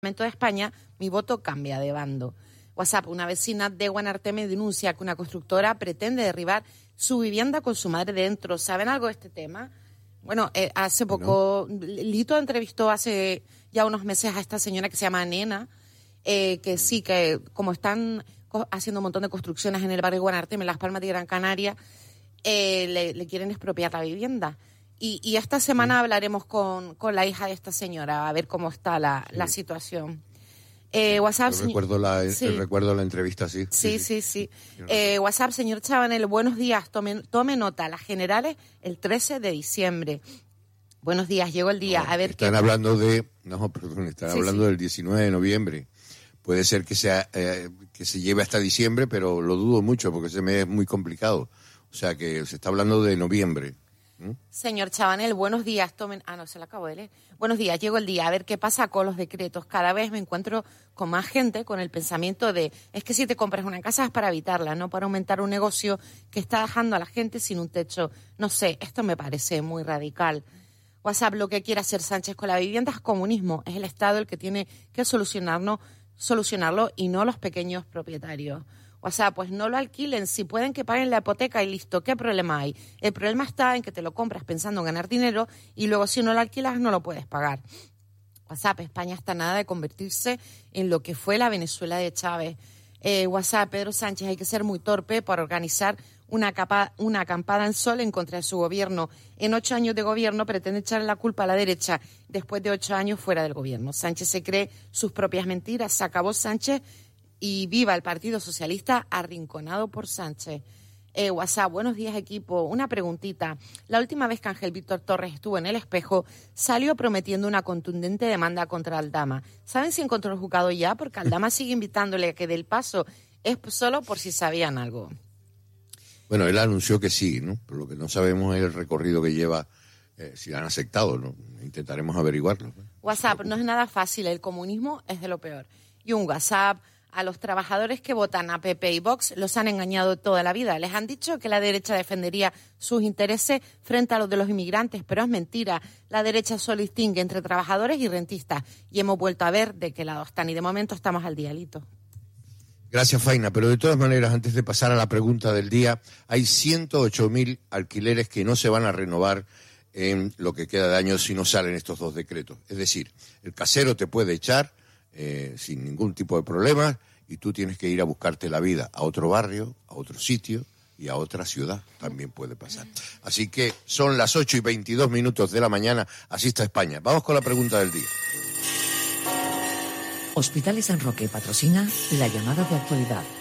Parlamento de España, mi voto cambia de bando. WhatsApp, una vecina de Guanarteme denuncia que una constructora pretende derribar su vivienda con su madre dentro. ¿Saben algo de este tema? Bueno, hace poco, Lito entrevistó hace ya unos meses a esta señora que se llama Nena, que sí, que como están haciendo un montón de construcciones en el barrio Guanarteme, en Las Palmas de Gran Canaria, le quieren expropiar la vivienda. Y esta semana hablaremos con la hija de esta señora, a ver cómo está la situación. WhatsApp, recuerdo la entrevista, sí. Sí. WhatsApp, señor Chabanel, buenos días. Tome nota, las generales el 13 de diciembre. Buenos días, llegó el día. A ver están hablando hablando del 19 de noviembre. Puede ser que se lleve hasta diciembre, pero lo dudo mucho porque ese mes es muy complicado. O sea que se está hablando de noviembre. Señor Chabanel, buenos días. Se la acabo de leer. Buenos días, llegó el día. A ver qué pasa con los decretos. Cada vez me encuentro con más gente con el pensamiento de, es que si te compras una casa es para habitarla, no para aumentar un negocio que está dejando a la gente sin un techo. No sé, esto me parece muy radical. WhatsApp, lo que quiere hacer Sánchez con la vivienda es comunismo. Es el Estado el que tiene que solucionarlo y no los pequeños propietarios. WhatsApp, pues no lo alquilen, si pueden que paguen la hipoteca y listo, ¿qué problema hay? El problema está en que te lo compras pensando en ganar dinero y luego si no lo alquilas no lo puedes pagar. WhatsApp, España está nada de convertirse en lo que fue la Venezuela de Chávez. WhatsApp, Pedro Sánchez, hay que ser muy torpe para organizar una acampada en Sol en contra de su gobierno. En 8 años de gobierno pretende echarle la culpa a la derecha después de 8 años fuera del gobierno. Sánchez se cree sus propias mentiras. Se acabó Sánchez y viva el Partido Socialista arrinconado por Sánchez. WhatsApp, buenos días equipo. Una preguntita. La última vez que Ángel Víctor Torres estuvo en El Espejo, salió prometiendo una contundente demanda contra Aldama. ¿Saben si encontró el juzgado ya? Porque Aldama sigue invitándole a que dé el paso. Es solo por si sabían algo. Bueno, él anunció que sí, ¿no? Pero lo que no sabemos es el recorrido que lleva, si han aceptado, ¿no? Intentaremos averiguarlo, ¿no? WhatsApp, no es nada fácil. El comunismo es de lo peor. Y un WhatsApp. A los trabajadores que votan a PP y Vox los han engañado toda la vida. Les han dicho que la derecha defendería sus intereses frente a los de los inmigrantes, pero es mentira. La derecha solo distingue entre trabajadores y rentistas. Y hemos vuelto a ver de qué lado están. Y de momento estamos al día, Lito. Gracias, Faina. Pero de todas maneras, antes de pasar a la pregunta del día, hay 108.000 alquileres que no se van a renovar en lo que queda de año si no salen estos 2 decretos. Es decir, el casero te puede echar sin ningún tipo de problema y tú tienes que ir a buscarte la vida a otro barrio, a otro sitio y a otra ciudad, también puede pasar. Así que son las 8:22 de la mañana, así está España. Vamos con la pregunta del día. Hospitales San Roque patrocina la llamada de actualidad.